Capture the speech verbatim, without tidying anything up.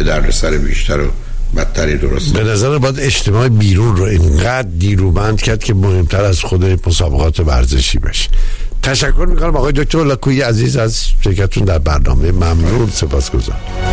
دردسر بیشتر و بدتری درست. به نظر باید اجتماع بیرون رو اینقدر نیرومند کرد که مهمتر از خود مسابقات ورزشی بشه. تشکر میکنم آقای دکتر لاکویی عزیز از شرکتتون در برنامه. ممنون، سپاسگزارم.